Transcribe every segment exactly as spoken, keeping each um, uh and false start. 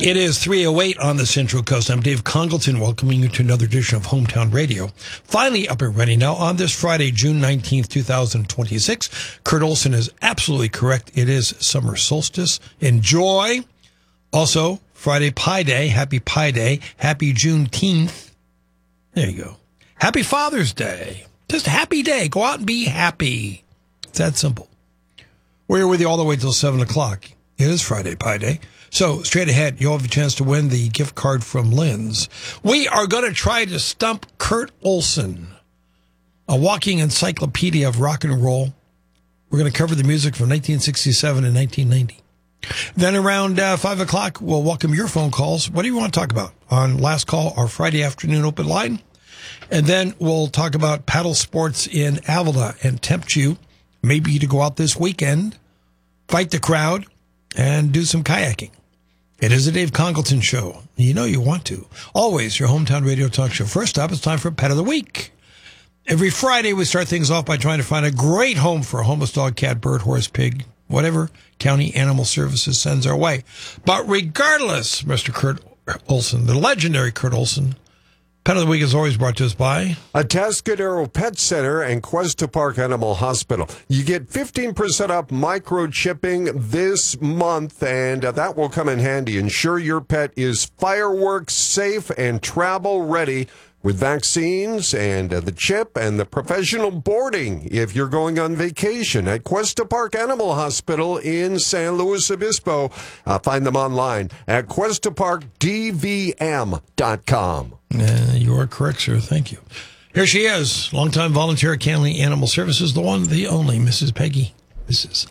It is three oh eight on the Central Coast. I'm Dave Congleton, welcoming you to another edition of Hometown Radio. Finally up and running now on this Friday, June nineteenth, twenty twenty-six. Kurt Olson is absolutely correct. It is summer solstice. Enjoy. Also, Friday Pi Day. Happy Pi Day. Happy Juneteenth. There you go. Happy Father's Day. Just a happy day. Go out and be happy. It's that simple. We're here with you all the way till seven o'clock. It is Friday Pi Day. So, straight ahead, you'll have a chance to win the gift card from Lynn's. We are going to try to stump Kurt Olson, a walking encyclopedia of rock and roll. We're going to cover the music from nineteen sixty-seven and nineteen ninety. Then around uh, five o'clock, we'll welcome your phone calls. What do you want to talk about on Last Call, our Friday afternoon open line? And then we'll talk about paddle sports in Avila and tempt you maybe to go out this weekend, fight the crowd, and do some kayaking. It is a Dave Congleton show. You know you want to. Always your hometown radio talk show. First up, it's time for Pet of the Week. Every Friday, we start things off by trying to find a great home for a homeless dog, cat, bird, horse, pig, whatever County Animal Services sends our way. But regardless, Mister Kurt Olson, the legendary Kurt Olson, Pet of the Week is always brought to us by Atascadero Pet Center and Cuesta Park Animal Hospital. You get fifteen percent off microchipping this month, and uh, that will come in handy. Ensure your pet is fireworks safe and travel ready with vaccines and uh, the chip and the professional boarding if you're going on vacation at Cuesta Park Animal Hospital in San Luis Obispo. Uh, find them online at cuesta park d v m dot com. Uh, you are correct, sir. Thank you. Here she is, longtime volunteer at County Animal Services, the one, the only, Missus Peggy. Missus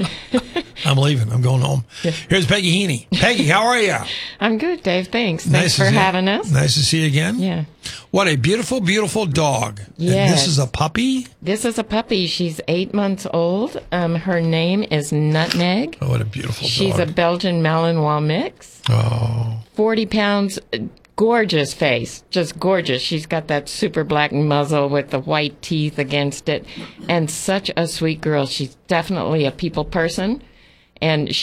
I'm leaving. I'm going home. Here's Peggy Heaney. Peggy, how are you? I'm good, Dave. Thanks. Nice Thanks for see, having us. Nice to see you again. Yeah. What a beautiful, beautiful dog. Yes. And this is a puppy? This is a puppy. She's eight months old. Um, her name is Nutmeg. Oh, what a beautiful She's dog. She's a Belgian Malinois mix. Oh. forty pounds. Gorgeous face, just gorgeous. She's got that super black muzzle with the white teeth against it, and such a sweet girl. She's definitely a people person, and she